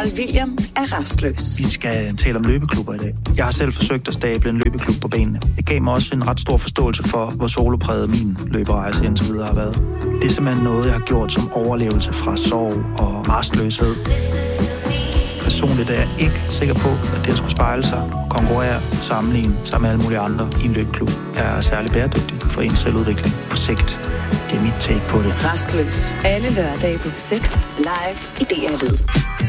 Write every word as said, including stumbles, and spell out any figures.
Carl William er rastløs. Vi skal tale om løbeklubber i dag. Jeg har selv forsøgt at stable en løbeklub på benene. Det gav mig også en ret stor forståelse for, hvor solopræget min løberejse indtil videre har været. Det er simpelthen noget, jeg har gjort som overlevelse fra sorg og rastløshed. Personligt er jeg ikke sikker på, at det at skulle spejle sig, konkurrere, sammenligne sig med alle mulige andre i en løbeklub er særlig bæredygtig for ens selvudvikling på sigt. Det er mit take på det. Rastløs. Alle hverdage på seks live i D R Lyd.